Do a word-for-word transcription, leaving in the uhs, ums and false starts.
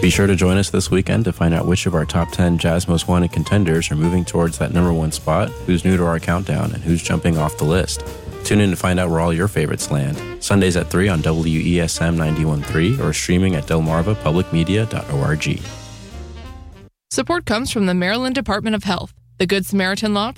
Be sure to join us this weekend to find out which of our top ten Jazz Most Wanted contenders are moving towards that number one spot, who's new to our countdown, and who's jumping off the list. Tune in to find out where all your favorites land. Sundays at three on W E S M ninety-one point three or streaming at delmarva public media dot org. Support comes from the Maryland Department of Health, the Good Samaritan Law